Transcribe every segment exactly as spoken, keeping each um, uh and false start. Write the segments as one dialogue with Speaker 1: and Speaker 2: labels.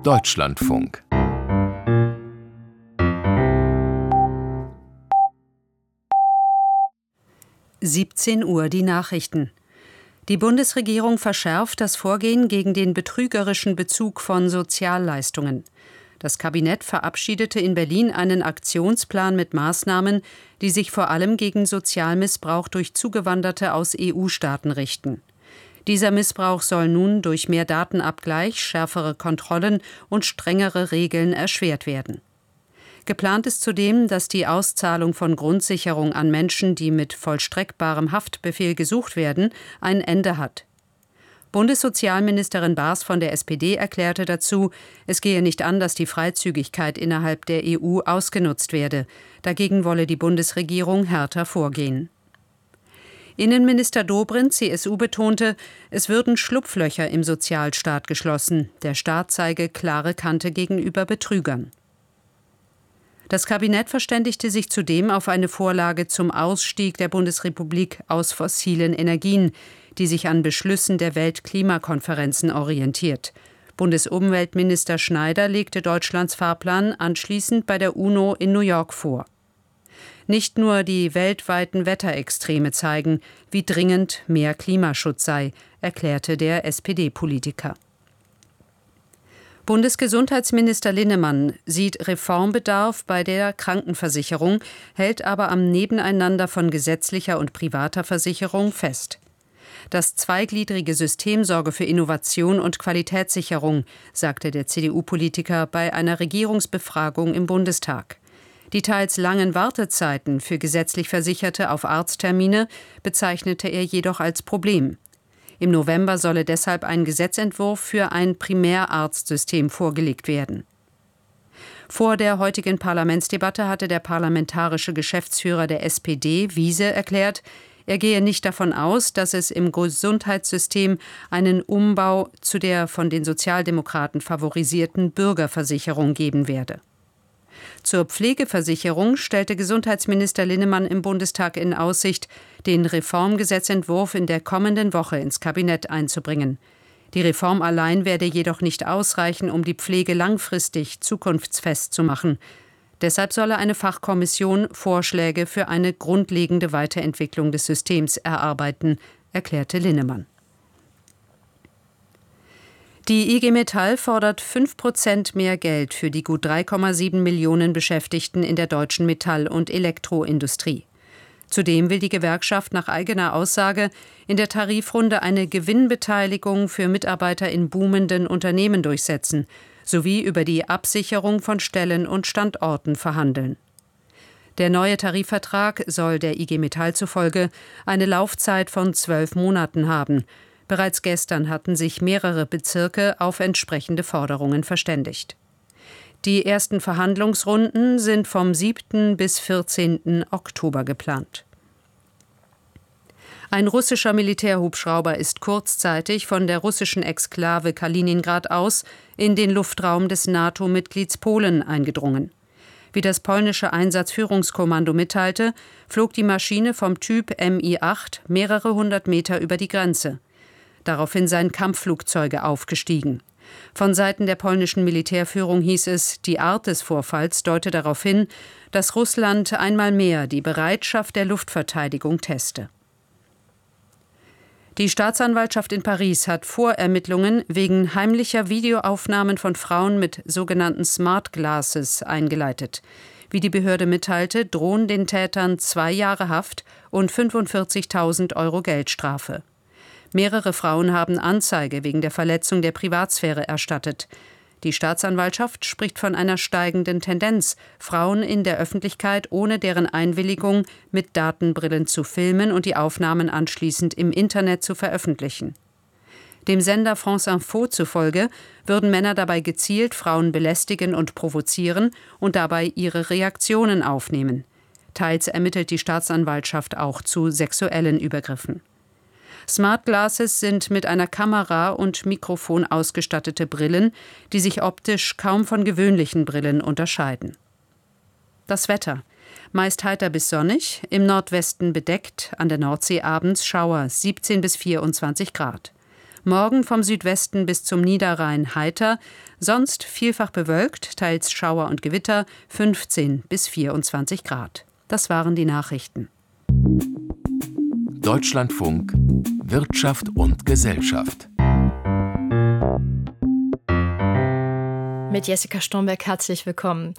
Speaker 1: Deutschlandfunk.
Speaker 2: siebzehn Uhr die Nachrichten. Die Bundesregierung verschärft das Vorgehen gegen den betrügerischen Bezug von Sozialleistungen. Das Kabinett verabschiedete in Berlin einen Aktionsplan mit Maßnahmen, die sich vor allem gegen Sozialmissbrauch durch Zugewanderte aus E U-Staaten richten. Dieser Missbrauch soll nun durch mehr Datenabgleich, schärfere Kontrollen und strengere Regeln erschwert werden. Geplant ist zudem, dass die Auszahlung von Grundsicherung an Menschen, die mit vollstreckbarem Haftbefehl gesucht werden, ein Ende hat. Bundessozialministerin Baas von der S P D erklärte dazu, es gehe nicht an, dass die Freizügigkeit innerhalb der E U ausgenutzt werde. Dagegen wolle die Bundesregierung härter vorgehen. Innenminister Dobrindt, C S U, betonte, es würden Schlupflöcher im Sozialstaat geschlossen. Der Staat zeige klare Kante gegenüber Betrügern. Das Kabinett verständigte sich zudem auf eine Vorlage zum Ausstieg der Bundesrepublik aus fossilen Energien, die sich an Beschlüssen der Weltklimakonferenzen orientiert. Bundesumweltminister Schneider legte Deutschlands Fahrplan anschließend bei der UNO in New York vor. Nicht nur die weltweiten Wetterextreme zeigen, wie dringend mehr Klimaschutz sei, erklärte der S P D-Politiker. Bundesgesundheitsminister Linnemann sieht Reformbedarf bei der Krankenversicherung, hält aber am Nebeneinander von gesetzlicher und privater Versicherung fest. Das zweigliedrige System sorge für Innovation und Qualitätssicherung, sagte der C D U-Politiker bei einer Regierungsbefragung im Bundestag. Die teils langen Wartezeiten für gesetzlich Versicherte auf Arzttermine bezeichnete er jedoch als Problem. Im November solle deshalb ein Gesetzentwurf für ein Primärarztsystem vorgelegt werden. Vor der heutigen Parlamentsdebatte hatte der parlamentarische Geschäftsführer der S P D, Wiese, erklärt, er gehe nicht davon aus, dass es im Gesundheitssystem einen Umbau zu der von den Sozialdemokraten favorisierten Bürgerversicherung geben werde. Zur Pflegeversicherung stellte Gesundheitsminister Linnemann im Bundestag in Aussicht, den Reformgesetzentwurf in der kommenden Woche ins Kabinett einzubringen. Die Reform allein werde jedoch nicht ausreichen, um die Pflege langfristig zukunftsfest zu machen. Deshalb solle eine Fachkommission Vorschläge für eine grundlegende Weiterentwicklung des Systems erarbeiten, erklärte Linnemann. Die I G Metall fordert fünf Prozent mehr Geld für die gut drei Komma sieben Millionen Beschäftigten in der deutschen Metall- und Elektroindustrie. Zudem will die Gewerkschaft nach eigener Aussage in der Tarifrunde eine Gewinnbeteiligung für Mitarbeiter in boomenden Unternehmen durchsetzen, sowie über die Absicherung von Stellen und Standorten verhandeln. Der neue Tarifvertrag soll der I G Metall zufolge eine Laufzeit von zwölf Monaten haben. Bereits gestern hatten sich mehrere Bezirke auf entsprechende Forderungen verständigt. Die ersten Verhandlungsrunden sind vom siebten bis vierzehnten Oktober geplant. Ein russischer Militärhubschrauber ist kurzzeitig von der russischen Exklave Kaliningrad aus in den Luftraum des NATO-Mitglieds Polen eingedrungen. Wie das polnische Einsatzführungskommando mitteilte, flog die Maschine vom Typ M I acht mehrere hundert Meter über die Grenze. Daraufhin seien Kampfflugzeuge aufgestiegen. Von Seiten der polnischen Militärführung hieß es, die Art des Vorfalls deute darauf hin, dass Russland einmal mehr die Bereitschaft der Luftverteidigung teste. Die Staatsanwaltschaft in Paris hat Vorermittlungen wegen heimlicher Videoaufnahmen von Frauen mit sogenannten Smart Glasses eingeleitet. Wie die Behörde mitteilte, drohen den Tätern zwei Jahre Haft und fünfundvierzigtausend Euro Geldstrafe. Mehrere Frauen haben Anzeige wegen der Verletzung der Privatsphäre erstattet. Die Staatsanwaltschaft spricht von einer steigenden Tendenz, Frauen in der Öffentlichkeit ohne deren Einwilligung mit Datenbrillen zu filmen und die Aufnahmen anschließend im Internet zu veröffentlichen. Dem Sender France Info zufolge würden Männer dabei gezielt Frauen belästigen und provozieren und dabei ihre Reaktionen aufnehmen. Teils ermittelt die Staatsanwaltschaft auch zu sexuellen Übergriffen. Smart Glasses sind mit einer Kamera und Mikrofon ausgestattete Brillen, die sich optisch kaum von gewöhnlichen Brillen unterscheiden. Das Wetter. Meist heiter bis sonnig, im Nordwesten bedeckt, an der Nordsee abends Schauer, siebzehn bis vierundzwanzig Grad. Morgen vom Südwesten bis zum Niederrhein heiter, sonst vielfach bewölkt, teils Schauer und Gewitter, fünfzehn bis vierundzwanzig Grad. Das waren die Nachrichten.
Speaker 1: Deutschlandfunk Wirtschaft und Gesellschaft.
Speaker 3: Mit Jessica Sturmberg herzlich willkommen.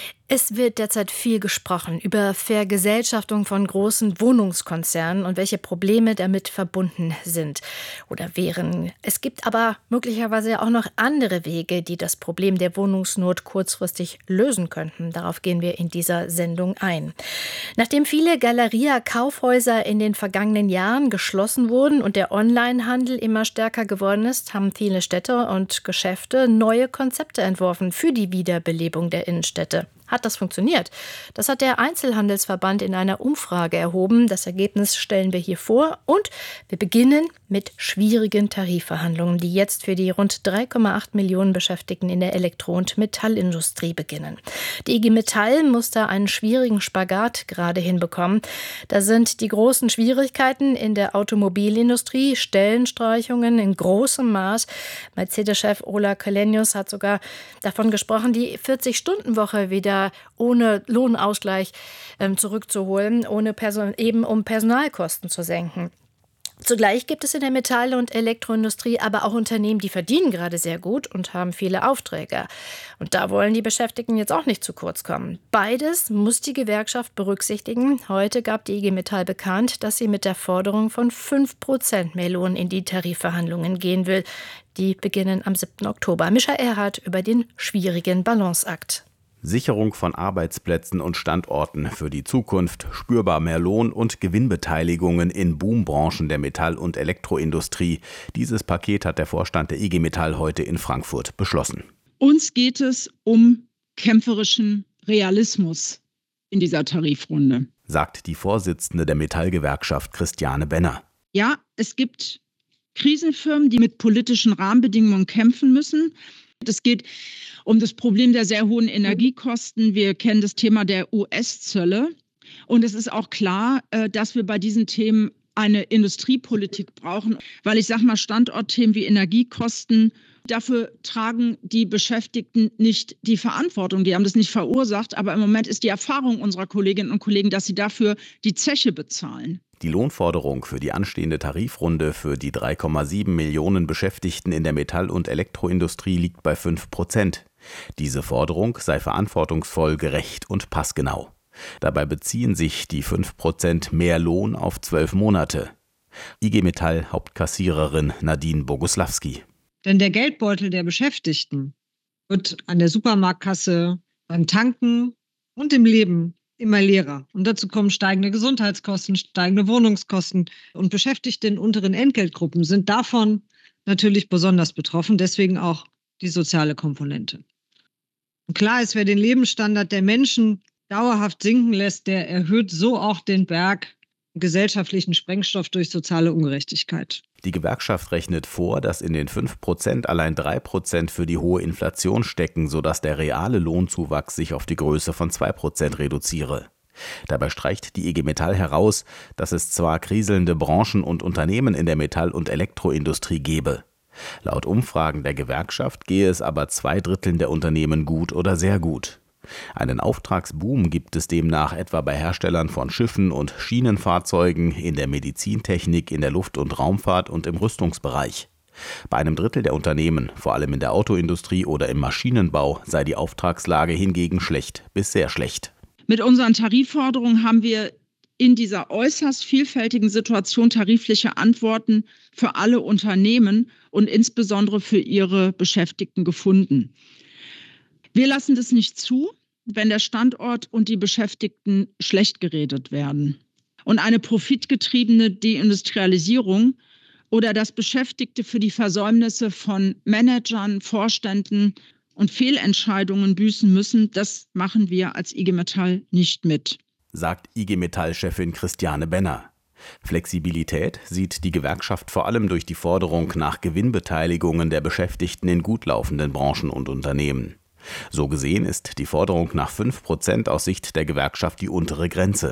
Speaker 3: Es wird derzeit viel gesprochen über Vergesellschaftung von großen Wohnungskonzernen und welche Probleme damit verbunden sind oder wären. Es gibt aber möglicherweise auch noch andere Wege, die das Problem der Wohnungsnot kurzfristig lösen könnten. Darauf gehen wir in dieser Sendung ein. Nachdem viele Galeria-Kaufhäuser in den vergangenen Jahren geschlossen wurden und der Onlinehandel immer stärker geworden ist, haben viele Städte und Geschäfte neue Konzepte entworfen für die Wiederbelebung der Innenstädte. Hat das funktioniert? Das hat der Einzelhandelsverband in einer Umfrage erhoben. Das Ergebnis stellen wir hier vor. Und wir beginnen mit schwierigen Tarifverhandlungen, die jetzt für die rund drei Komma acht Millionen Beschäftigten in der Elektro- und Metallindustrie beginnen. Die I G Metall muss da einen schwierigen Spagat gerade hinbekommen. Da sind die großen Schwierigkeiten in der Automobilindustrie, Stellenstreichungen in großem Maß. Mercedes-Chef Ola Källenius hat sogar davon gesprochen, die vierzig-Stunden-Woche wieder ohne Lohnausgleich ähm, zurückzuholen, ohne Person, eben um Personalkosten zu senken. Zugleich gibt es in der Metall- und Elektroindustrie aber auch Unternehmen, die verdienen gerade sehr gut und haben viele Aufträge. Und da wollen die Beschäftigten jetzt auch nicht zu kurz kommen. Beides muss die Gewerkschaft berücksichtigen. Heute gab die I G Metall bekannt, dass sie mit der Forderung von fünf Prozent mehr Lohn in die Tarifverhandlungen gehen will. Die beginnen am siebten Oktober. Mischa Erhardt über den schwierigen Balanceakt.
Speaker 4: Sicherung von Arbeitsplätzen und Standorten für die Zukunft, spürbar mehr Lohn und Gewinnbeteiligungen in Boombranchen der Metall- und Elektroindustrie. Dieses Paket hat der Vorstand der I G Metall heute in Frankfurt beschlossen.
Speaker 5: Uns geht es um kämpferischen Realismus in dieser Tarifrunde,
Speaker 4: sagt die Vorsitzende der Metallgewerkschaft Christiane Benner.
Speaker 5: Ja, es gibt Krisenfirmen, die mit politischen Rahmenbedingungen kämpfen müssen. Es geht um das Problem der sehr hohen Energiekosten. Wir kennen das Thema der U S-Zölle. Und es ist auch klar, dass wir bei diesen Themen eine Industriepolitik brauchen. Weil ich sage mal, Standortthemen wie Energiekosten, dafür tragen die Beschäftigten nicht die Verantwortung. Die haben das nicht verursacht. Aber im Moment ist die Erfahrung unserer Kolleginnen und Kollegen, dass sie dafür die Zeche bezahlen.
Speaker 4: Die Lohnforderung für die anstehende Tarifrunde für die drei Komma sieben Millionen Beschäftigten in der Metall- und Elektroindustrie liegt bei fünf Prozent. Diese Forderung sei verantwortungsvoll, gerecht und passgenau. Dabei beziehen sich die fünf Prozent mehr Lohn auf zwölf Monate. I G Metall Hauptkassiererin Nadine Boguslawski.
Speaker 6: Denn der Geldbeutel der Beschäftigten wird an der Supermarktkasse, beim Tanken und im Leben immer leerer. Und dazu kommen steigende Gesundheitskosten, steigende Wohnungskosten. Und Beschäftigte in unteren Entgeltgruppen sind davon natürlich besonders betroffen, deswegen auch die soziale Komponente. Und klar ist, wer den Lebensstandard der Menschen dauerhaft sinken lässt, der erhöht so auch den Berg gesellschaftlichen Sprengstoff durch soziale Ungerechtigkeit.
Speaker 4: Die Gewerkschaft rechnet vor, dass in den fünf Prozent allein drei Prozent für die hohe Inflation stecken, sodass der reale Lohnzuwachs sich auf die Größe von zwei Prozent reduziere. Dabei streicht die I G Metall heraus, dass es zwar kriselnde Branchen und Unternehmen in der Metall- und Elektroindustrie gebe. Laut Umfragen der Gewerkschaft gehe es aber zwei Dritteln der Unternehmen gut oder sehr gut. Einen Auftragsboom gibt es demnach etwa bei Herstellern von Schiffen und Schienenfahrzeugen, in der Medizintechnik, in der Luft- und Raumfahrt und im Rüstungsbereich. Bei einem Drittel der Unternehmen, vor allem in der Autoindustrie oder im Maschinenbau, sei die Auftragslage hingegen schlecht bis sehr schlecht.
Speaker 5: Mit unseren Tarifforderungen haben wir in dieser äußerst vielfältigen Situation tarifliche Antworten für alle Unternehmen und insbesondere für ihre Beschäftigten gefunden. Wir lassen das nicht zu, wenn der Standort und die Beschäftigten schlecht geredet werden. Und eine profitgetriebene Deindustrialisierung oder dass Beschäftigte für die Versäumnisse von Managern, Vorständen und Fehlentscheidungen büßen müssen, das machen wir als I G Metall nicht mit,
Speaker 4: sagt I G Metall-Chefin Christiane Benner. Flexibilität sieht die Gewerkschaft vor allem durch die Forderung nach Gewinnbeteiligungen der Beschäftigten in gut laufenden Branchen und Unternehmen. So gesehen ist die Forderung nach fünf Prozent aus Sicht der Gewerkschaft die untere Grenze.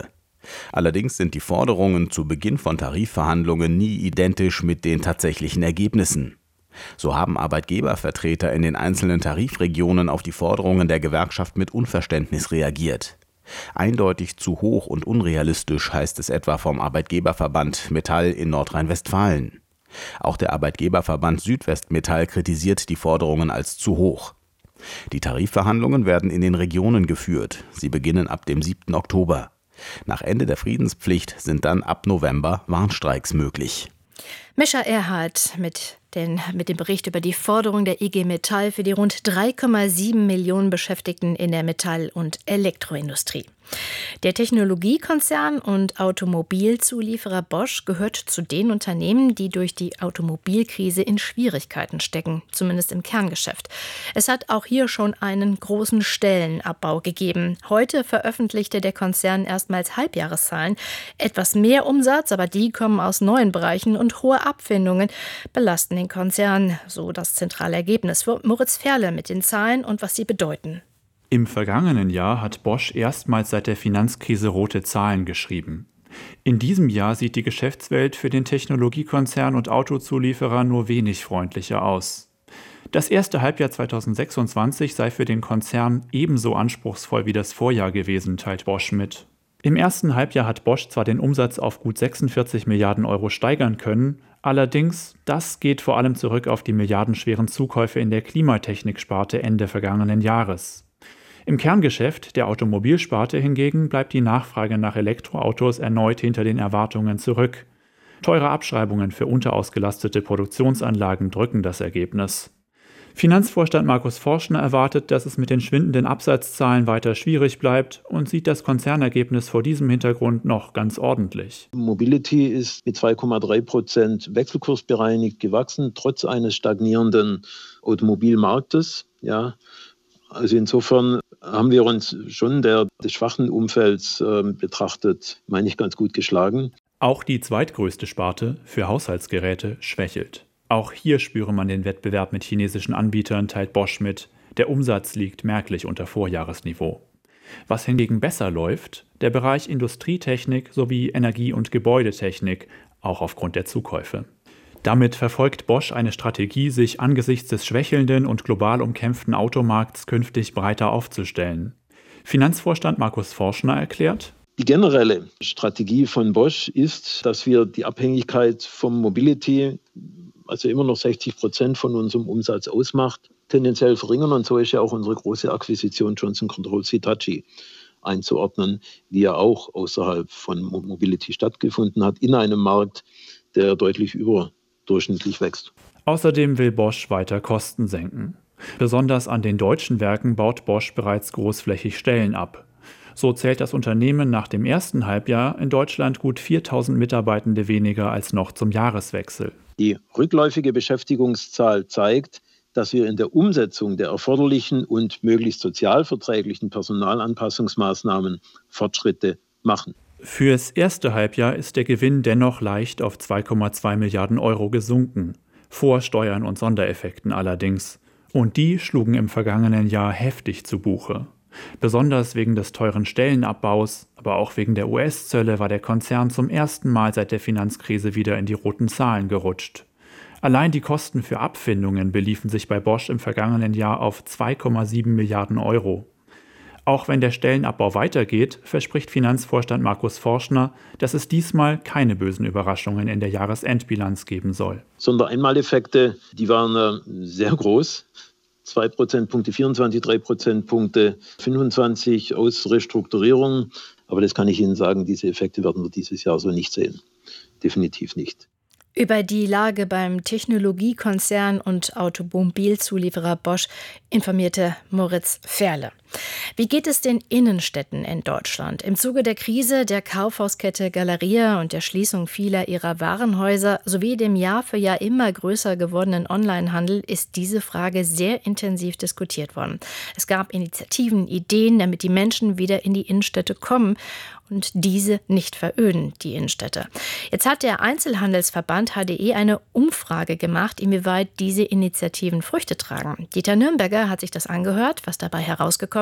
Speaker 4: Allerdings sind die Forderungen zu Beginn von Tarifverhandlungen nie identisch mit den tatsächlichen Ergebnissen. So haben Arbeitgebervertreter in den einzelnen Tarifregionen auf die Forderungen der Gewerkschaft mit Unverständnis reagiert. Eindeutig zu hoch und unrealistisch, heißt es etwa vom Arbeitgeberverband Metall in Nordrhein-Westfalen. Auch der Arbeitgeberverband Südwestmetall kritisiert die Forderungen als zu hoch. Die Tarifverhandlungen werden in den Regionen geführt. Sie beginnen ab dem siebten Oktober. Nach Ende der Friedenspflicht sind dann ab November Warnstreiks möglich.
Speaker 3: Mischa Erhardt mit, den, mit dem Bericht über die Forderung der I G Metall für die rund drei Komma sieben Millionen Beschäftigten in der Metall- und Elektroindustrie. Der Technologiekonzern und Automobilzulieferer Bosch gehört zu den Unternehmen, die durch die Automobilkrise in Schwierigkeiten stecken, zumindest im Kerngeschäft. Es hat auch hier schon einen großen Stellenabbau gegeben. Heute veröffentlichte der Konzern erstmals Halbjahreszahlen. Etwas mehr Umsatz, aber die kommen aus neuen Bereichen und hohe Abfindungen belasten den Konzern, so das zentrale Ergebnis. Für Moritz Ferle mit den Zahlen und was sie bedeuten.
Speaker 7: Im vergangenen Jahr hat Bosch erstmals seit der Finanzkrise rote Zahlen geschrieben. In diesem Jahr sieht die Geschäftswelt für den Technologiekonzern und Autozulieferer nur wenig freundlicher aus. Das erste Halbjahr zweitausendsechsundzwanzig sei für den Konzern ebenso anspruchsvoll wie das Vorjahr gewesen, teilt Bosch mit. Im ersten Halbjahr hat Bosch zwar den Umsatz auf gut sechsundvierzig Milliarden Euro steigern können, allerdings, das geht vor allem zurück auf die milliardenschweren Zukäufe in der Klimatechniksparte Ende vergangenen Jahres. Im Kerngeschäft der Automobilsparte hingegen bleibt die Nachfrage nach Elektroautos erneut hinter den Erwartungen zurück. Teure Abschreibungen für unterausgelastete Produktionsanlagen drücken das Ergebnis. Finanzvorstand Markus Forschner erwartet, dass es mit den schwindenden Absatzzahlen weiter schwierig bleibt und sieht das Konzernergebnis vor diesem Hintergrund noch ganz ordentlich.
Speaker 8: Mobility ist mit zwei Komma drei Prozent wechselkursbereinigt gewachsen, trotz eines stagnierenden Automobilmarktes. Ja, also insofern haben wir uns schon der, des schwachen Umfelds äh, betrachtet, meine ich, ganz gut geschlagen.
Speaker 7: Auch die zweitgrößte Sparte für Haushaltsgeräte schwächelt. Auch hier spüre man den Wettbewerb mit chinesischen Anbietern, teilt Bosch mit. Der Umsatz liegt merklich unter Vorjahresniveau. Was hingegen besser läuft, der Bereich Industrietechnik sowie Energie- und Gebäudetechnik, auch aufgrund der Zukäufe. Damit verfolgt Bosch eine Strategie, sich angesichts des schwächelnden und global umkämpften Automarkts künftig breiter aufzustellen. Finanzvorstand Markus Forschner erklärt:
Speaker 8: Die generelle Strategie von Bosch ist, dass wir die Abhängigkeit vom Mobility, also immer noch sechzig Prozent von unserem Umsatz ausmacht, tendenziell verringern. Und so ist ja auch unsere große Akquisition Johnson Controls Hitachi einzuordnen, die ja auch außerhalb von Mobility stattgefunden hat, in einem Markt, der deutlich über durchschnittlich wächst.
Speaker 7: Außerdem will Bosch weiter Kosten senken. Besonders an den deutschen Werken baut Bosch bereits großflächig Stellen ab. So zählt das Unternehmen nach dem ersten Halbjahr in Deutschland gut viertausend Mitarbeitende weniger als noch zum Jahreswechsel.
Speaker 8: Die rückläufige Beschäftigungszahl zeigt, dass wir in der Umsetzung der erforderlichen und möglichst sozialverträglichen Personalanpassungsmaßnahmen Fortschritte machen.
Speaker 7: Fürs erste Halbjahr ist der Gewinn dennoch leicht auf zwei Komma zwei Milliarden Euro gesunken, vor Steuern und Sondereffekten allerdings. Und die schlugen im vergangenen Jahr heftig zu Buche. Besonders wegen des teuren Stellenabbaus, aber auch wegen der U S-Zölle war der Konzern zum ersten Mal seit der Finanzkrise wieder in die roten Zahlen gerutscht. Allein die Kosten für Abfindungen beliefen sich bei Bosch im vergangenen Jahr auf zwei Komma sieben Milliarden Euro. Auch wenn der Stellenabbau weitergeht, verspricht Finanzvorstand Markus Forschner, dass es diesmal keine bösen Überraschungen in der Jahresendbilanz geben soll.
Speaker 8: Sondereinmaleffekte, die waren sehr groß. zwei Prozentpunkte vierundzwanzig, drei Prozentpunkte fünfundzwanzig aus Restrukturierung. Aber das kann ich Ihnen sagen, diese Effekte werden wir dieses Jahr so nicht sehen. Definitiv nicht.
Speaker 3: Über die Lage beim Technologiekonzern und Automobilzulieferer Bosch informierte Moritz Ferle. Wie geht es den Innenstädten in Deutschland? Im Zuge der Krise der Kaufhauskette Galeria und der Schließung vieler ihrer Warenhäuser sowie dem Jahr für Jahr immer größer gewordenen Onlinehandel ist diese Frage sehr intensiv diskutiert worden. Es gab Initiativen, Ideen, damit die Menschen wieder in die Innenstädte kommen und diese nicht veröden, die Innenstädte. Jetzt hat der Einzelhandelsverband H D E eine Umfrage gemacht, inwieweit diese Initiativen Früchte tragen. Dieter Nürnberger hat sich das angehört, was dabei herausgekommen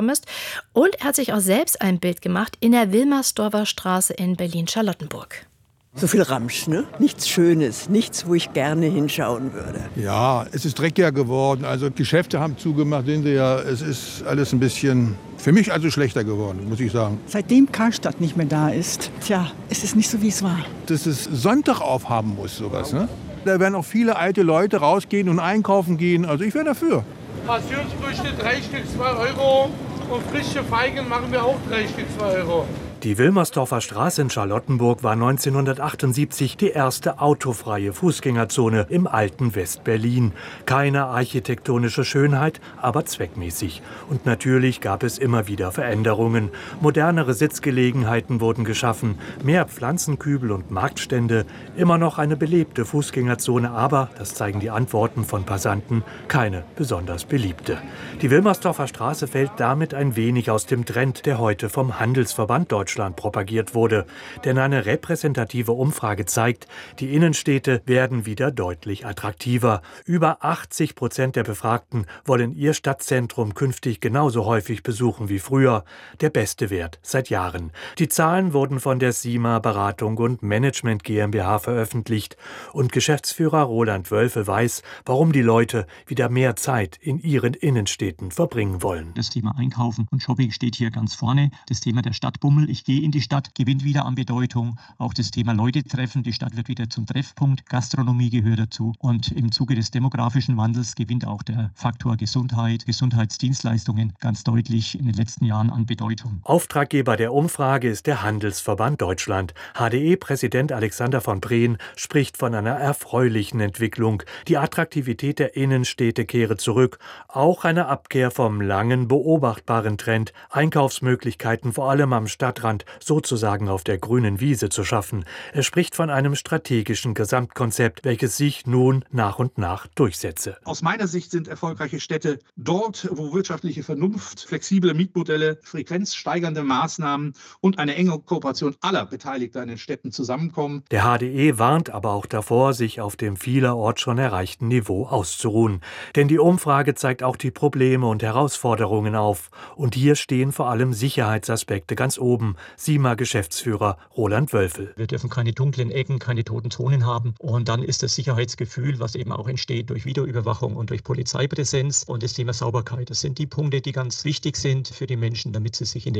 Speaker 3: gekommen ist. Und er hat sich auch selbst ein Bild gemacht in der Wilmersdorfer Straße in Berlin-Charlottenburg.
Speaker 9: So viel Ramsch, ne? Nichts Schönes, nichts, wo ich gerne hinschauen würde.
Speaker 10: Ja, es ist dreckiger geworden. Also Geschäfte haben zugemacht, sehen Sie ja. Es ist alles ein bisschen, für mich also schlechter geworden, muss ich sagen.
Speaker 11: Seitdem Karstadt nicht mehr da ist, tja, es ist nicht so, wie es war.
Speaker 10: Dass es Sonntag aufhaben muss, sowas, ne? Da werden auch viele alte Leute rausgehen und einkaufen gehen. Also ich wäre dafür.
Speaker 12: Passionsfrüchte, drei Stück, zwei Euro. Und frische Feigen machen wir auch drei Stück, zwei Euro.
Speaker 13: Die Wilmersdorfer Straße in Charlottenburg war neunzehnhundertachtundsiebzig die erste autofreie Fußgängerzone im alten West-Berlin. Keine architektonische Schönheit, aber zweckmäßig. Und natürlich gab es immer wieder Veränderungen. Modernere Sitzgelegenheiten wurden geschaffen, mehr Pflanzenkübel und Marktstände, immer noch eine belebte Fußgängerzone, aber, das zeigen die Antworten von Passanten, keine besonders beliebte. Die Wilmersdorfer Straße fällt damit ein wenig aus dem Trend, der heute vom Handelsverband Deutschland propagiert wurde. Denn eine repräsentative Umfrage zeigt, die Innenstädte werden wieder deutlich attraktiver. Über achtzig Prozent der Befragten wollen ihr Stadtzentrum künftig genauso häufig besuchen wie früher. Der beste Wert seit Jahren. Die Zahlen wurden von der SIMA Beratung und Management GmbH veröffentlicht. Und Geschäftsführer Roland Wölfe weiß, warum die Leute wieder mehr Zeit in ihren Innenstädten verbringen wollen.
Speaker 14: Das Thema Einkaufen und Shopping steht hier ganz vorne. Das Thema der Stadtbummel. Ich gehe in die Stadt, gewinnt wieder an Bedeutung. Auch das Thema Leute treffen. Die Stadt wird wieder zum Treffpunkt. Gastronomie gehört dazu. Und im Zuge des demografischen Wandels gewinnt auch der Faktor Gesundheit, Gesundheitsdienstleistungen ganz deutlich in den letzten Jahren an Bedeutung.
Speaker 13: Auftraggeber der Umfrage ist der Handelsverband Deutschland. H D E-Präsident Alexander von Brehn spricht von einer erfreulichen Entwicklung. Die Attraktivität der Innenstädte kehre zurück. Auch eine Abkehr vom langen beobachtbaren Trend, Einkaufsmöglichkeiten vor allem am Stadtrand sozusagen auf der grünen Wiese zu schaffen. Er spricht von einem strategischen Gesamtkonzept, welches sich nun nach und nach durchsetze.
Speaker 15: Aus meiner Sicht sind erfolgreiche Städte dort, wo wirtschaftliche Vernunft, flexible Mietmodelle, frequenzsteigernde Maßnahmen und eine enge Kooperation aller Beteiligten an den Städten zusammenkommen.
Speaker 13: Der H D E warnt aber auch davor, sich auf dem vielerorts schon erreichten Niveau auszuruhen. Denn die Umfrage zeigt auch die Probleme und Herausforderungen auf. Und hier stehen vor allem Sicherheitsaspekte ganz oben. SIMA-Geschäftsführer Roland Wölfel.
Speaker 14: Wir dürfen keine dunklen Ecken, keine toten Zonen haben. Und dann ist das Sicherheitsgefühl, was eben auch entsteht durch Videoüberwachung und durch Polizeipräsenz und das Thema Sauberkeit. Das sind die Punkte, die ganz wichtig sind für die Menschen, damit sie sich in